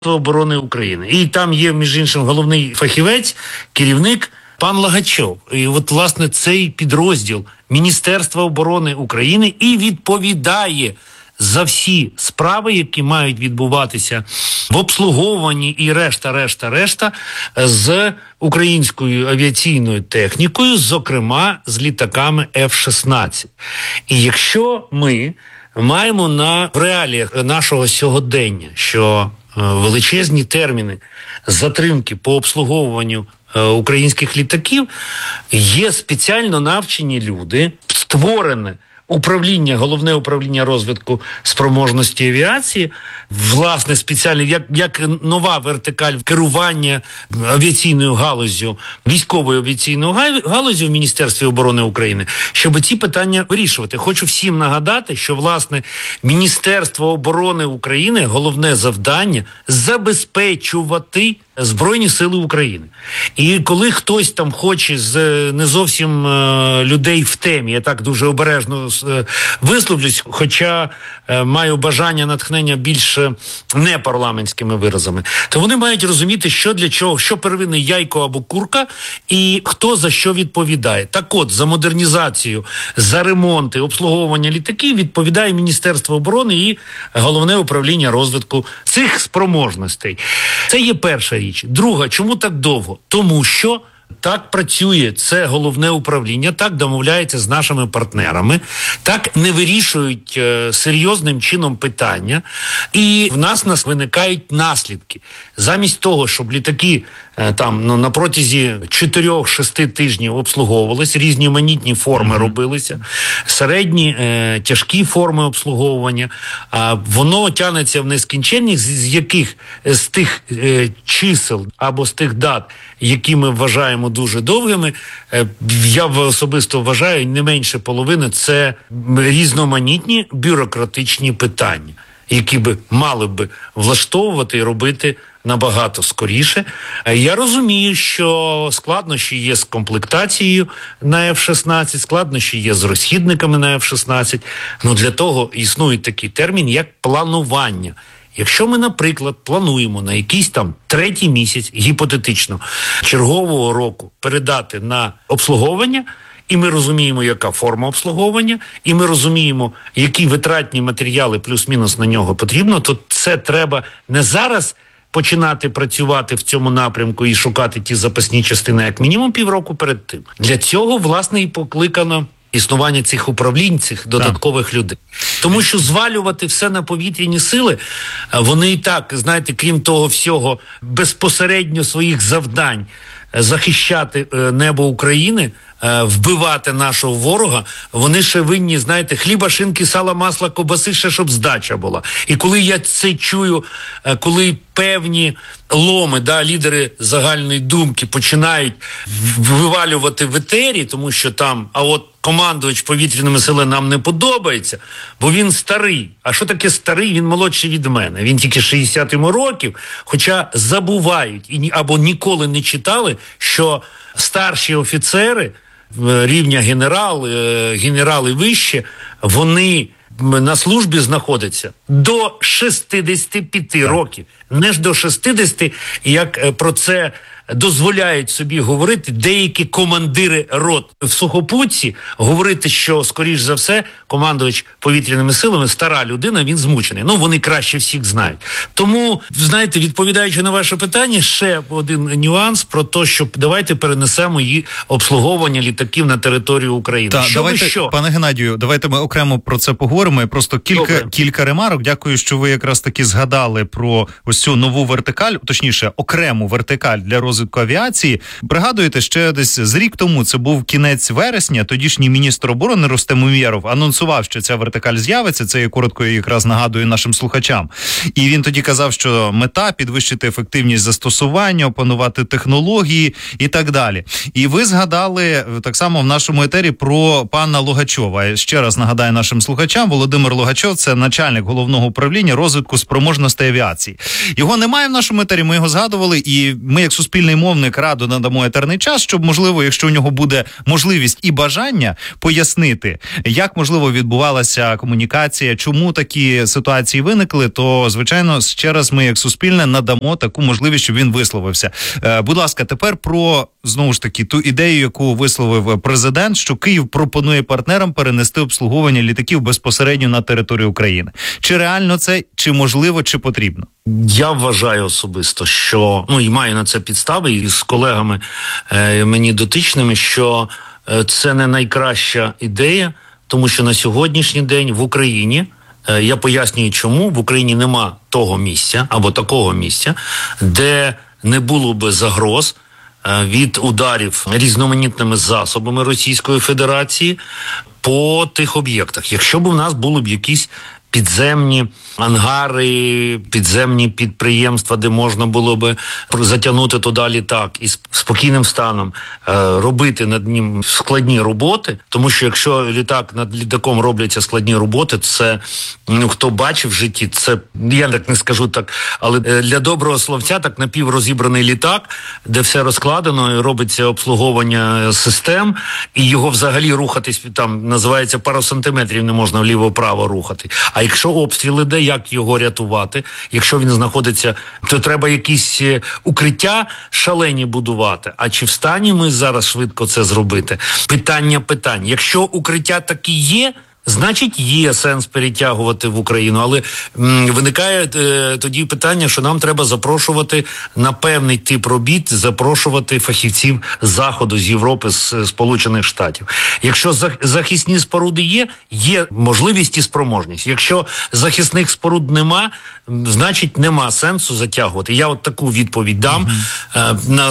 оборони України. І там є, між іншим, головний фахівець, керівник пан Лагачов. І от, власне, цей підрозділ Міністерства оборони України і відповідає за всі справи, які мають відбуватися в обслуговуванні і решта з українською авіаційною технікою, зокрема з літаками F-16. І якщо ми маємо в реаліях нашого сьогодення, що величезні терміни затримки по обслуговуванню українських літаків, є спеціально навчені люди, створене головне управління розвитку спроможності авіації, власне, спеціальне, як нова вертикаль керування авіаційною галуззю, військовою авіаційною галуззю в Міністерстві оборони України, щоб ці питання вирішувати. Хочу всім нагадати, що, власне, Міністерство оборони України, головне завдання – забезпечувати Збройні Сили України. І коли хтось там хоче з не зовсім людей в темі, я так дуже обережно висловлюсь, хоча маю бажання натхнення більш непарламентськими виразами, то вони мають розуміти, що для чого, що первинне яйко або курка, і хто за що відповідає. Так от, за модернізацію, за ремонти, обслуговування літаків відповідає Міністерство оборони і Головне управління розвитку цих спроможностей. Це є перша річ. Друга, чому так довго? Тому що так працює це головне управління, так домовляється з нашими партнерами, так не вирішують серйозним чином питання, і в нас виникають наслідки. Замість того, щоб літаки на протязі 4-6 тижнів обслуговувалися, різноманітні форми робилися, середні, тяжкі форми обслуговування, воно тягнеться в нескінченність, з тих чисел або з тих дат, які ми вважаємо дуже довгими, я особисто вважаю, не менше половини – це різноманітні бюрократичні питання, які би мали б влаштовувати і робити набагато скоріше. Я розумію, що складнощі є з комплектацією на F-16, складнощі є з розхідниками на F-16, для того існує такий термін, як планування. Якщо ми, наприклад, плануємо на якийсь там 3-й місяць, гіпотетично, чергового року передати на обслуговування, і ми розуміємо, яка форма обслуговування, і ми розуміємо, які витратні матеріали плюс-мінус на нього потрібно, то це треба не зараз починати працювати в цьому напрямку і шукати ті запасні частини, як мінімум півроку перед тим. Для цього, власне, і покликано існування цих управлінь, цих додаткових людей. Тому що звалювати все на повітряні сили, вони і так, знаєте, крім того всього, безпосередньо своїх завдань захищати небо України, вбивати нашого ворога, вони ще винні, знаєте, хліба, шинки, сала, масла, ковбаси, ще щоб здача була. І коли я це чую, коли певні ломи, лідери загальної думки починають вивалювати в етері, тому що там, командувач повітряними силами нам не подобається, бо він старий. А що таке старий? Він молодший від мене. Він тільки 60 йому років, хоча забувають або ніколи не читали, що старші офіцери рівня генерали вище, вони на службі знаходяться до 65 років. Не ж до 60, як про це дозволяють собі говорити деякі командири рот в сухопутці, говорити, що, скоріш за все, командувач повітряними силами, стара людина, він змучений. Вони краще всіх знають. Тому, знаєте, відповідаючи на ваше питання, ще один нюанс про те, що давайте перенесемо її обслуговування літаків на територію України. Пане Геннадію, давайте ми окремо про це поговоримо. Просто кілька ремарок. Дякую, що ви якраз таки згадали про ось цю нову вертикаль, точніше, окрему вертикаль для розвитку авіації. Пригадуєте, ще десь з рік тому, це був кінець вересня, тодішній міністр оборони Рустем Умєров анонсував, що ця вертикаль з'явиться, це я коротко якраз нагадую нашим слухачам. І він тоді казав, що мета – підвищити ефективність застосування, опанувати технології і так далі. І ви згадали так само в нашому етері про пана Логачова. Ще раз нагадаю нашим слухачам, Володимир Логачов – це начальник головного управління розвитку спроможностей авіації. Його немає в нашому етері, ми його згадували, і ми як суспільство спільний мовник раду надамо етерний час, щоб, можливо, якщо у нього буде можливість і бажання пояснити, як, можливо, відбувалася комунікація, чому такі ситуації виникли, то, звичайно, ще раз ми, як суспільне, надамо таку можливість, щоб він висловився. Будь ласка, тепер про, знову ж таки, ту ідею, яку висловив президент, що Київ пропонує партнерам перенести обслуговування літаків безпосередньо на територію України. Чи реально це, чи можливо, чи потрібно? Я вважаю особисто, що, і маю на це підстави, і з колегами мені дотичними, що це не найкраща ідея, тому що на сьогоднішній день в Україні, я пояснюю чому, в Україні нема того місця, або такого місця, де не було би загроз від ударів різноманітними засобами Російської Федерації по тих об'єктах. Якщо б у нас були б якісь підземні ангари, підземні підприємства, де можна було би затягнути туди літак і спокійним станом робити над ним складні роботи, тому що якщо літак над літаком робляться складні роботи, це, хто бачив в житті, це, я так не скажу так, але для доброго словця так напіврозібраний літак, де все розкладено, і робиться обслуговування систем, і його взагалі рухатись, там називається пару сантиметрів не можна вліво-вправо рухати. А якщо обстріл іде, як його рятувати? Якщо він знаходиться, то треба якісь укриття шалені будувати. А чи в стані ми зараз швидко це зробити? Питання. Якщо укриття такі є, значить є сенс перетягувати в Україну, але виникає тоді питання, що нам треба запрошувати на певний тип робіт, запрошувати фахівців з Заходу, з Європи, з Сполучених Штатів. Якщо захисні споруди є можливість і спроможність. Якщо захисних споруд нема, значить нема сенсу затягувати. Я от таку відповідь дам на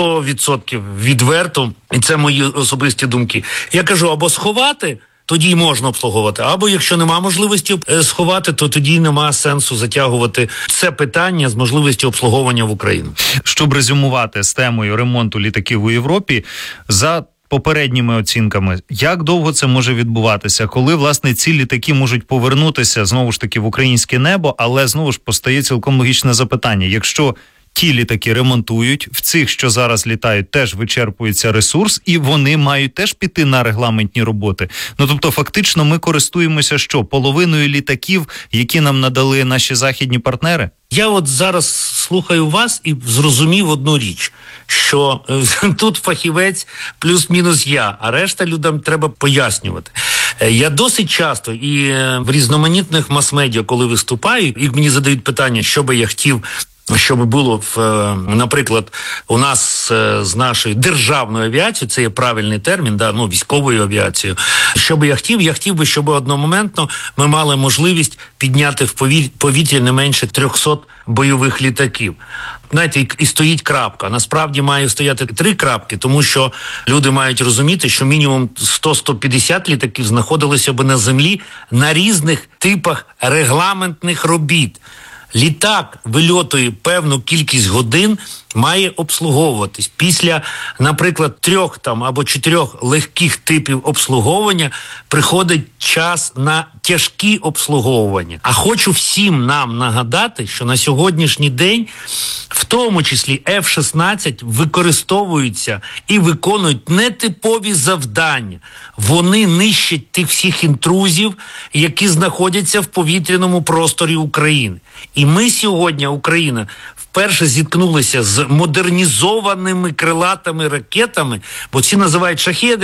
100% відверто, і це мої особисті думки. Я кажу, або сховати, тоді можна обслуговувати. Або якщо нема можливості сховати, то тоді нема сенсу затягувати це питання з можливістю обслуговування в Україну. Щоб резюмувати з темою ремонту літаків у Європі, за попередніми оцінками, як довго це може відбуватися, коли, власне, ці літаки можуть повернутися, знову ж таки, в українське небо, але, знову ж, постає цілком логічне запитання. Якщо ті літаки ремонтують, в цих, що зараз літають, теж вичерпується ресурс, і вони мають теж піти на регламентні роботи. Тобто, фактично, ми користуємося що? Половиною літаків, які нам надали наші західні партнери? Я от зараз слухаю вас і зрозумів одну річ, що тут фахівець плюс-мінус я, а решта людям треба пояснювати. Я досить часто і в різноманітних мас-медіа, коли виступаю, і мені задають питання, що би я хотів, щоб було, наприклад, у нас з нашою державною авіацією, це є правильний термін, військовою авіацією. Що би я хотів би, щоб одномоментно ми мали можливість підняти в повітря не менше 300 бойових літаків. Знаєте, і стоїть крапка. Насправді має стояти 3 крапки, тому що люди мають розуміти, що мінімум 100-150 літаків знаходилися б на землі на різних типах регламентних робіт. Літак вильотує певну кількість годин, має обслуговуватись. Після, наприклад, 3 або 4 легких типів обслуговування приходить час на тяжкі обслуговування. А хочу всім нам нагадати, що на сьогоднішній день, в тому числі F-16, використовуються і виконують нетипові завдання. Вони нищать тих всіх інтрузів, які знаходяться в повітряному просторі України. І ми сьогодні, Україна, вперше зіткнулися з модернізованими крилатими ракетами, бо ці називають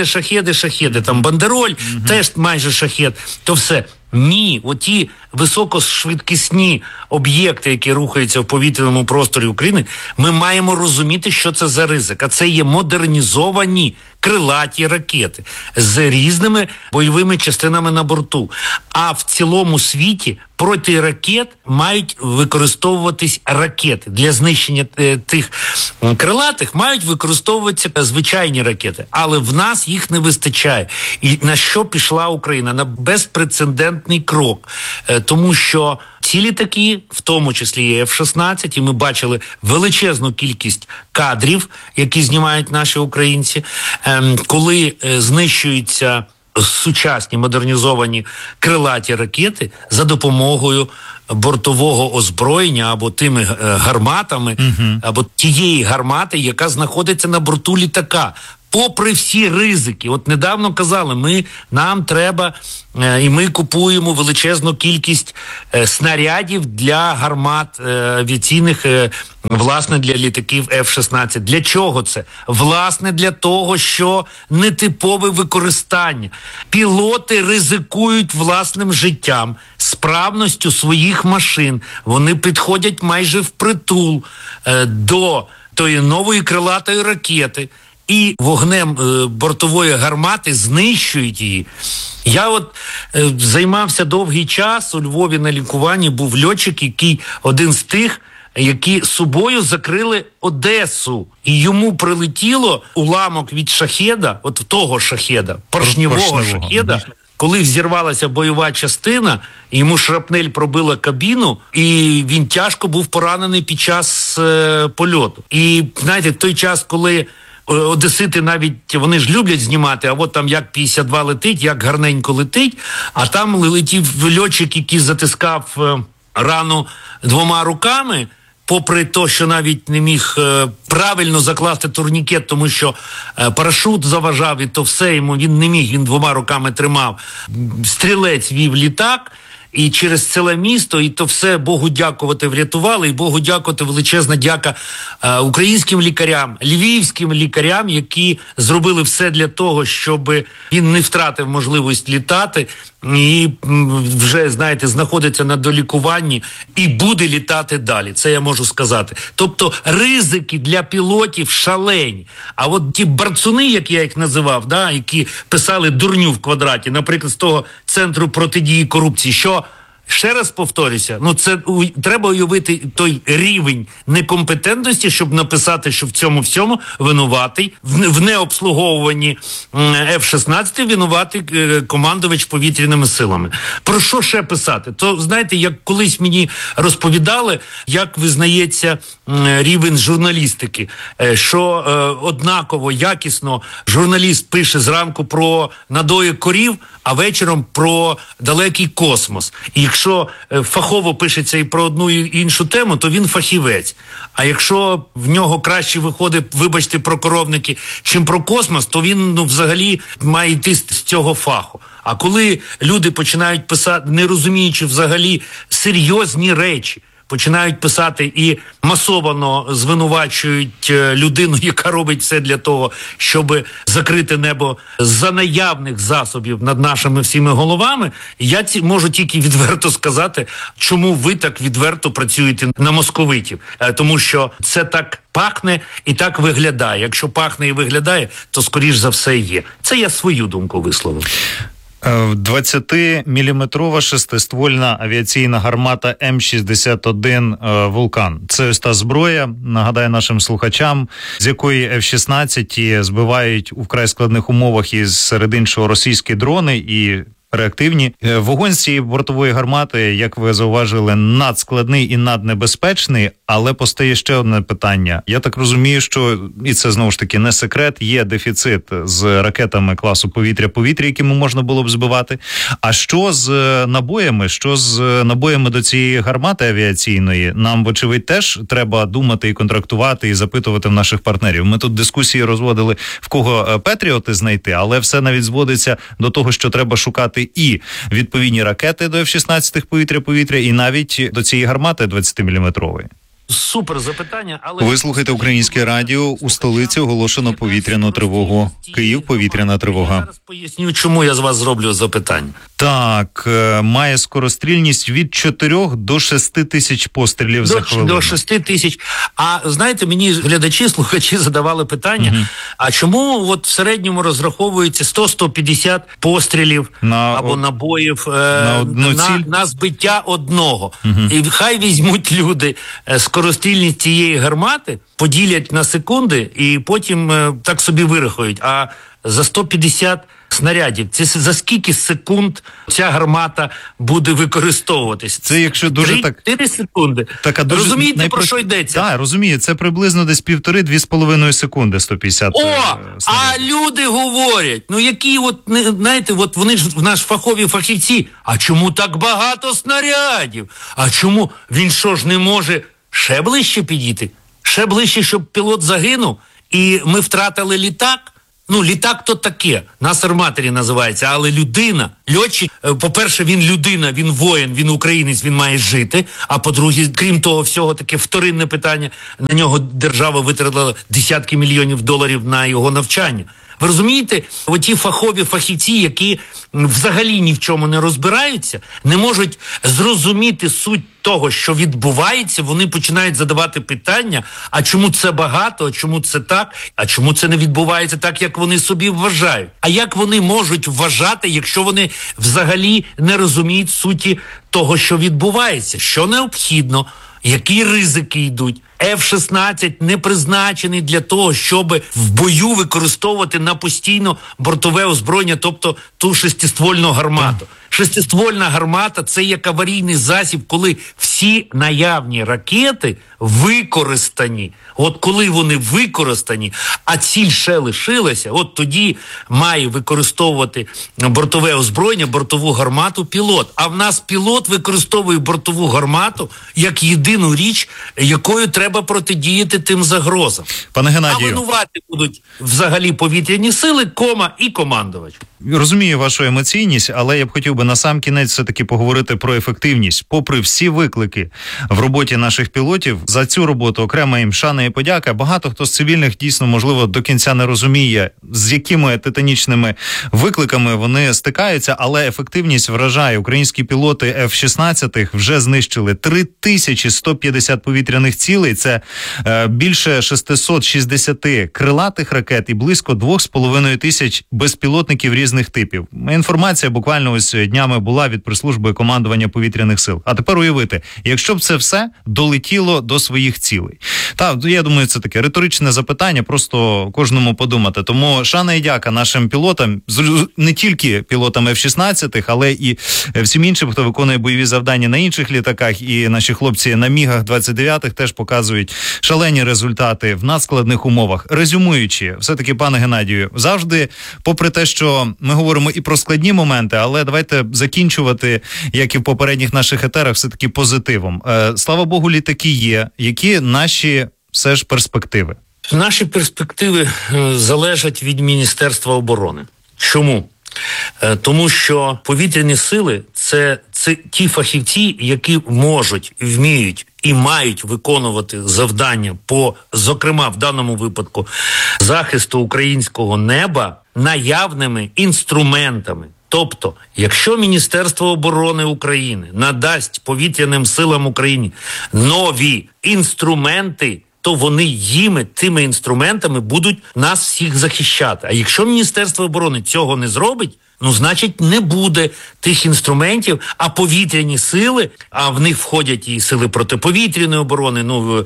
шахеди, там бандероль, теж майже шахед, то все. Ні, оті високошвидкісні об'єкти, які рухаються в повітряному просторі України, ми маємо розуміти, що це за ризик. А це є модернізовані крилаті ракети з різними бойовими частинами на борту. А в цілому світі проти ракет мають використовуватись ракети. Для знищення тих крилатих мають використовуватися звичайні ракети. Але в нас їх не вистачає. І на що пішла Україна? На безпрецедентний крок. Тому що ці літаки, в тому числі і F-16, і ми бачили величезну кількість кадрів, які знімають наші українці, коли знищуються сучасні модернізовані крилаті ракети за допомогою бортового озброєння або тими гарматами, або тієї гармати, яка знаходиться на борту літака. Попри всі ризики, от недавно казали, нам треба, і ми купуємо величезну кількість снарядів для гармат авіаційних, власне, для літаків F-16. Для чого це? Власне, для того, що нетипове використання. Пілоти ризикують власним життям, справністю своїх машин. Вони підходять майже впритул до тої нової крилатої ракети, і вогнем бортової гармати знищують її. Я займався довгий час у Львові на лікуванні, був льотчик, який один з тих, які собою закрили Одесу. І йому прилетіло уламок від шахеда, от того шахеда, поршневого шахеда, коли взірвалася бойова частина, йому шрапнель пробила кабіну, і він тяжко був поранений під час польоту. І, знаєте, в той час, коли одесити навіть, вони ж люблять знімати, а от там як 52 летить, як гарненько летить, а там летів льотчик, який затискав рану двома руками, попри те, що навіть не міг правильно закласти турнікет, тому що парашут заважав, і то все йому, він не міг, він двома руками тримав. Стрілець вів літак, і через ціле місто, і то все Богу дякувати врятували, і Богу дякувати, величезна дяка українським лікарям, львівським лікарям, які зробили все для того, щоб він не втратив можливість літати і вже, знаєте, знаходиться на долікуванні і буде літати далі. Це я можу сказати. Тобто ризики для пілотів шалені. А от ті барцуни, як я їх називав, які писали дурню в квадраті, наприклад, з того Центру протидії корупції, що ще раз повторюся, це треба уявити той рівень некомпетентності, щоб написати, що в цьому всьому винуватий, в необслуговуванні F-16 винуватий командувач повітряними силами. Про що ще писати? То, знаєте, як колись мені розповідали, як визнається рівень журналістики, що однаково, якісно журналіст пише зранку про надої корів, а вечором про далекий космос. І якщо фахово пишеться і про одну і іншу тему, то він фахівець. А якщо в нього краще виходить, вибачте, про коровники, чим про космос, то він взагалі має йти з цього фаху. А коли люди починають писати, не розуміючи взагалі серйозні речі, починають писати і масово звинувачують людину, яка робить все для того, щоб закрити небо за наявних засобів над нашими всіми головами, я можу тільки відверто сказати, чому ви так відверто працюєте на московитів. Тому що це так пахне і так виглядає. Якщо пахне і виглядає, то скоріш за все є. Це я свою думку висловив. 20-міліметрова шестиствольна авіаційна гармата М61 «Вулкан». Це ось та зброя, нагадаю нашим слухачам, з якої F-16 збивають у вкрай складних умовах із серед іншого російські дрони і реактивні. Вогонь з цієї бортової гармати, як ви зауважили, надскладний і наднебезпечний, але постає ще одне питання. Я так розумію, що, і це знову ж таки не секрет, є дефіцит з ракетами класу повітря-повітря, якими можна було б збивати. А що з набоями? Що з набоями до цієї гармати авіаційної? Нам, вочевидь, теж треба думати і контрактувати, і запитувати в наших партнерів. Ми тут дискусії розводили, в кого Петріоти знайти, але все навіть зводиться до того, що треба шукати і відповідні ракети до F-16 повітря-повітря, і навіть до цієї гармати 20-міліметрової. Супер запитання, але... Ви слухаєте Українське радіо. У столиці оголошено повітряну тривогу. Київ, повітряна тривога. Я зараз поясню, чому я з вас зроблю запитання. Так, має скорострільність від 4 до 6 тисяч пострілів за хвилину. До 6 тисяч. А знаєте, мені глядачі, слухачі задавали питання, а чому от в середньому розраховується 100-150 пострілів або набоїв на збиття одного? І хай візьмуть люди скорострільність цієї гармати, поділять на секунди і потім так собі вирахують. А за 150 снарядів. Це за скільки секунд ця гармата буде використовуватись? Це якщо дуже 3-4 секунди. Така дуже Розумієте, про що йдеться? Так, розумію. Це приблизно десь 1,5-2,5 секунди 150 снарядів. А люди говорять, які знаєте, вони ж в наш фахові фахівці, а чому так багато снарядів? А чому він що ж не може ще ближче підійти? Ще ближче, щоб пілот загинув, і ми втратили літак? Літак то таке, нас арматері називається, але людина, льотчик, по-перше, він людина, він воїн, він українець, він має жити, а по-друге, крім того всього, таке вторинне питання, на нього держава витратила десятки мільйонів доларів на його навчання. Ви розумієте, оті фахові фахівці, які взагалі ні в чому не розбираються, не можуть зрозуміти суть того, що відбувається, вони починають задавати питання, а чому це багато, а чому це так, а чому це не відбувається так, як вони собі вважають. А як вони можуть вважати, якщо вони взагалі не розуміють суті того, що відбувається, що необхідно, які ризики йдуть. F-16 не призначений для того, щоб в бою використовувати на постійно бортове озброєння, тобто ту шестиствольну гармату. Шестиствольна гармата – це як аварійний засіб, коли всі наявні ракети використані. От коли вони використані, а ціль ще лишилася, от тоді має використовувати бортове озброєння, бортову гармату пілот. А в нас пілот використовує бортову гармату як єдину річ, якою треба протидіяти тим загрозам. Пане Геннадію, а винувати будуть взагалі повітряні сили, і командувач. Розумію вашу емоційність, але я б хотів би насамкінець все-таки поговорити про ефективність. Попри всі виклики в роботі наших пілотів, за цю роботу окрема їм шана і подяка. Багато хто з цивільних дійсно, можливо, до кінця не розуміє, з якими титанічними викликами вони стикаються, але ефективність вражає. Українські пілоти F-16 вже знищили 3150 повітряних цілей. Це більше 660 крилатих ракет і близько 2500 безпілотників різних типів. Інформація буквально ось днями була від прес-служби командування повітряних сил. А тепер уявити, якщо б це все долетіло до своїх цілей. Я думаю, це таке риторичне запитання, просто кожному подумати. Тому шана і дяка нашим пілотам, не тільки пілотам F-16, але і всім іншим, хто виконує бойові завдання на інших літаках, і наші хлопці на Мігах-29 теж показують шалені результати в надскладних умовах. Резюмуючи, все-таки, пане Геннадію, завжди, попри те, що ми говоримо і про складні моменти, але давайте закінчувати, як і в попередніх наших етерах, все-таки позитивом. Слава Богу, літаки є. Які наші все ж перспективи? Наші перспективи залежать від Міністерства оборони. Чому? Тому що повітряні сили – це ті фахівці, які можуть, вміють і мають виконувати завдання по, зокрема, в даному випадку, захисту українського неба наявними інструментами. Тобто, якщо Міністерство оборони України надасть повітряним силам України нові інструменти, то вони тими інструментами будуть нас всіх захищати. А якщо Міністерство оборони цього не зробить, значить не буде тих інструментів, а повітряні сили, а в них входять і сили протиповітряної оборони,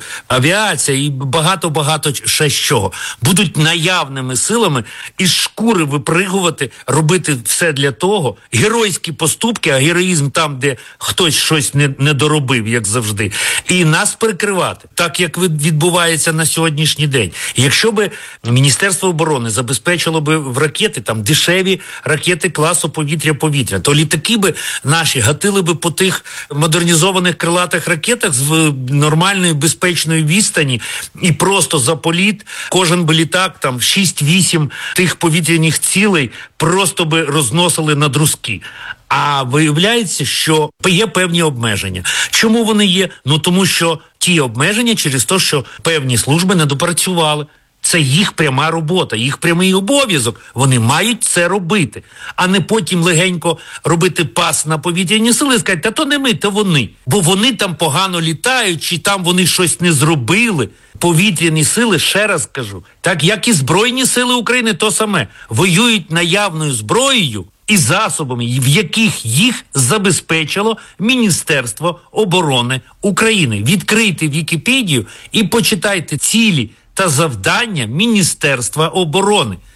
авіація і багато-багато ще чого, будуть наявними силами із шкури випригувати, робити все для того, геройські поступки, а героїзм там, де хтось щось не доробив, як завжди, і нас перекривати, так як відбувається на сьогоднішній день. Якщо би Міністерство оборони забезпечило би в ракети, там дешеві ракети класу повітря-повітря, то літаки би наші гатили би по тих модернізованих крилатих ракетах з нормальної безпечної відстані, і просто за політ кожен би літак, там 6-8 тих повітряних цілей просто би розносили на друзки. А виявляється, що є певні обмеження. Чому вони є? Тому що ті обмеження через те, що певні служби не допрацювали. Це їх пряма робота, їх прямий обов'язок. Вони мають це робити. А не потім легенько робити пас на повітряні сили і сказати, та то не ми, то вони. Бо вони там погано літають, чи там вони щось не зробили. Повітряні сили, ще раз кажу, так як і Збройні сили України, то саме. Воюють наявною зброєю і засобами, в яких їх забезпечило Міністерство оборони України. Відкрийте Вікіпедію і почитайте цілі та завдання Міністерства оборони.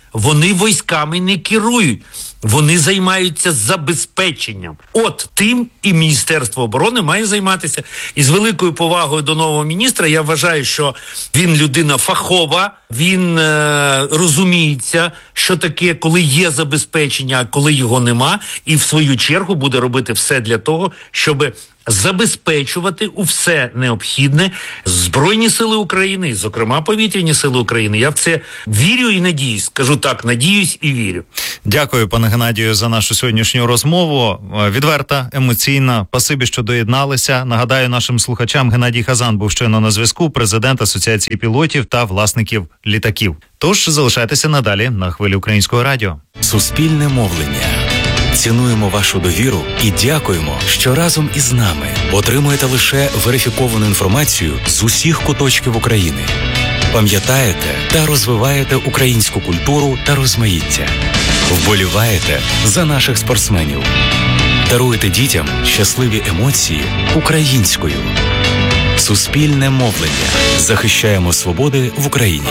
Вони військами не керують. Вони займаються забезпеченням. От тим і Міністерство оборони має займатися. І з великою повагою до нового міністра я вважаю, що він людина фахова, він розуміється, що таке, коли є забезпечення, а коли його нема. І в свою чергу буде робити все для того, щоб забезпечувати у все необхідне Збройні сили України, зокрема повітряні сили України. Я в це вірю і надіюсь. Скажу так, надіюсь і вірю. Дякую, пане Геннадію, за нашу сьогоднішню розмову. Відверта, емоційна. Спасибі, що доєдналися. Нагадаю нашим слухачам, Геннадій Хазан був щойно на зв'язку, президент Асоціації пілотів та власників літаків. Тож залишайтеся надалі на хвилі Українського радіо. Суспільне мовлення. Цінуємо вашу довіру і дякуємо, що разом із нами отримуєте лише верифіковану інформацію з усіх куточків України. Пам'ятаєте та розвиваєте українську культуру та розмаїття. Вболіваєте за наших спортсменів. Даруєте дітям щасливі емоції українською. Суспільне мовлення. Захищаємо свободи в Україні.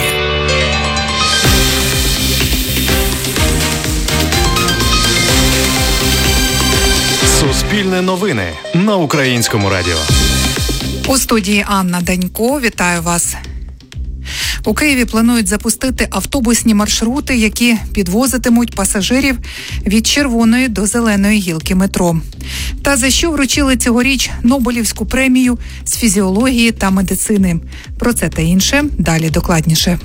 Суспільне новини на Українському радіо. У студії Анна Данько. Вітаю вас. У Києві планують запустити автобусні маршрути, які підвозитимуть пасажирів від Червоної до Зеленої гілки метро. Та за що вручили цьогоріч Нобелівську премію з фізіології та медицини. Про це та інше далі докладніше.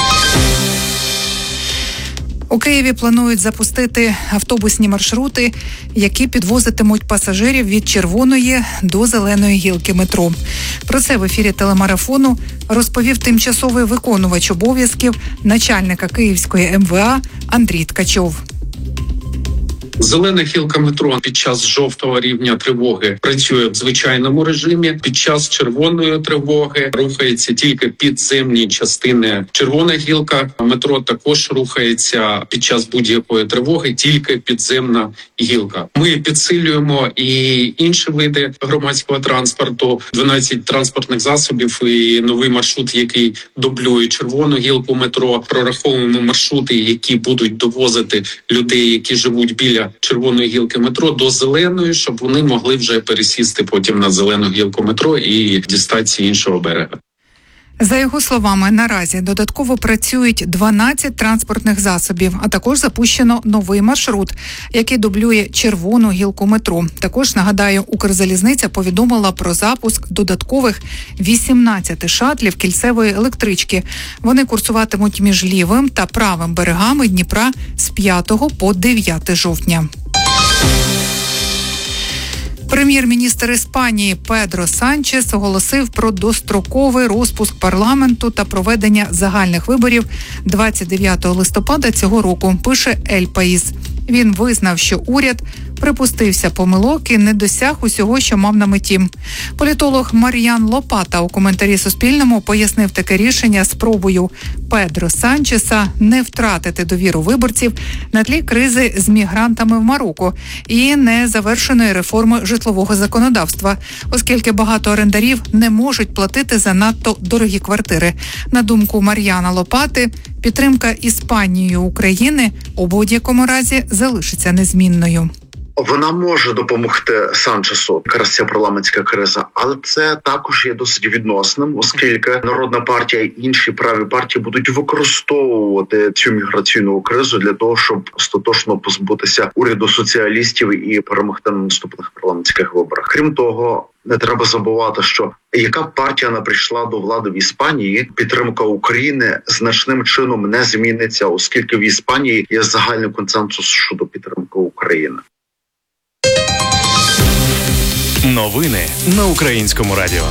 У Києві планують запустити автобусні маршрути, які підвозитимуть пасажирів від Червоної до Зеленої гілки метро. Про це в ефірі телемарафону розповів тимчасовий виконувач обов'язків начальника Київської МВА Андрій Ткачов. Зелена гілка метро під час жовтого рівня тривоги працює в звичайному режимі. Під час червоної тривоги рухається тільки підземні частини. Червона гілка метро також рухається під час будь-якої тривоги, тільки підземна гілка. Ми підсилюємо і інші види громадського транспорту, 12 транспортних засобів і новий маршрут, який дублює червону гілку метро. Прораховуємо маршрути, які будуть довозити людей, які живуть біля червоної гілки метро, до зеленої, щоб вони могли вже пересісти потім на зелену гілку метро і дістатися іншого берега. За його словами, наразі додатково працюють 12 транспортних засобів, а також запущено новий маршрут, який дублює червону гілку метро. Також, нагадаю, Укрзалізниця повідомила про запуск додаткових 18 шатлів кільцевої електрички. Вони курсуватимуть між лівим та правим берегами Дніпра з 5 по 9 жовтня. Прем'єр-міністр Іспанії Педро Санчес оголосив про достроковий розпуск парламенту та проведення загальних виборів 29 листопада цього року, пише Ель Паїс. Він визнав, що уряд припустився помилок і не досяг усього, що мав на меті. Політолог Мар'ян Лопата у коментарі Суспільному пояснив таке рішення спробою Педро Санчеса не втратити довіру виборців на тлі кризи з мігрантами в Марокко і незавершеної реформи житлового законодавства, оскільки багато орендарів не можуть платити за надто дорогі квартири. На думку Мар'яна Лопати, підтримка Іспанією України у будь-якому разі залишиться незмінною. Вона може допомогти Санчесу, якраз ця парламентська криза, але це також є досить відносним, оскільки Народна партія і інші праві партії будуть використовувати цю міграційну кризу для того, щоб остаточно позбутися уряду соціалістів і перемогти на наступних парламентських виборах. Крім того, не треба забувати, що яка партія не прийшла до влади в Іспанії, підтримка України значним чином не зміниться, оскільки в Іспанії є загальний консенсус щодо підтримки України. Новини на Українському радіо.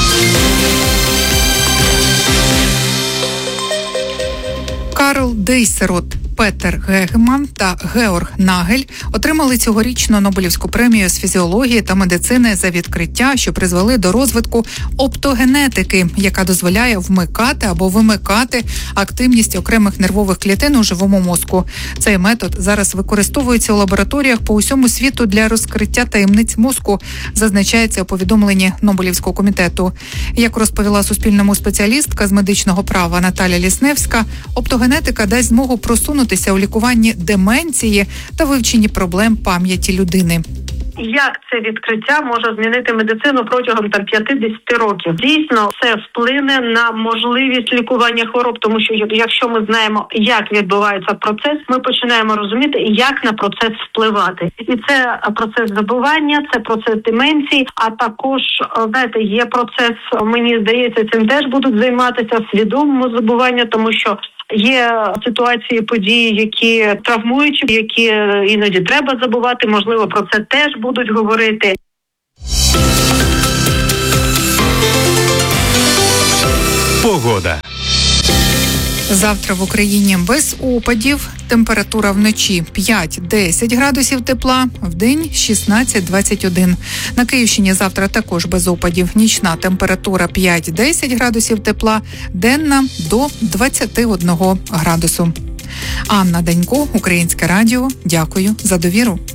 Карл Дейсерот, Петер Гегеман та Георг Нагель отримали цьогорічну Нобелівську премію з фізіології та медицини за відкриття, що призвели до розвитку оптогенетики, яка дозволяє вмикати або вимикати активність окремих нервових клітин у живому мозку. Цей метод зараз використовується у лабораторіях по усьому світу для розкриття таємниць мозку, зазначається у повідомленні Нобелівського комітету. Як розповіла Суспільному спеціалістка з медичного права Наталя Лісневська, оптогенетика дасть змогу просунути просунутися у лікуванні деменції та вивченні проблем пам'яті людини. Як це відкриття може змінити медицину протягом 50 років? Дійсно, це вплине на можливість лікування хвороб, тому що якщо ми знаємо, як відбувається процес, ми починаємо розуміти, як на процес впливати. І це процес забування, це процес деменції, а також, знаєте, є процес, мені здається, цим теж будуть займатися свідомого забування, тому що є ситуації, події, які травмують, які іноді треба забувати, можливо, про це теж будуть говорити. Погода. Завтра в Україні без опадів. Температура вночі 5-10 градусів тепла, вдень 16-21. На Київщині завтра також без опадів. Нічна температура 5-10 градусів тепла, денна до 21 градусу. Анна Данько, Українське радіо. Дякую за довіру.